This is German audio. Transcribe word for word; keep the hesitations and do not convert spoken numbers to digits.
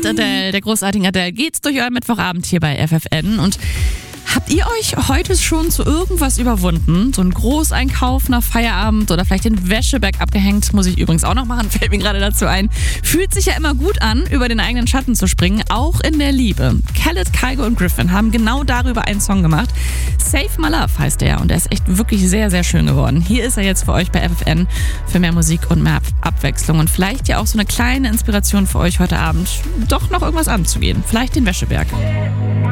Adele, der großartigen Adele, geht's durch euren Mittwochabend hier bei F F N. Und habt ihr euch heute schon zu irgendwas überwunden? So ein Großeinkauf nach Feierabend oder vielleicht den Wäscheberg abgehängt? Muss ich übrigens auch noch machen, fällt mir gerade dazu ein. Fühlt sich ja immer gut an, über den eigenen Schatten zu springen, auch in der Liebe. Khaled, Kygo und Griffin haben genau darüber einen Song gemacht. Save My Love heißt er und er ist echt wirklich sehr, sehr schön geworden. Hier ist er jetzt für euch bei F F N für mehr Musik und mehr Ab- Abwechslung und vielleicht ja auch so eine kleine Inspiration für euch heute Abend, doch noch irgendwas anzugehen. Vielleicht den Wäscheberg.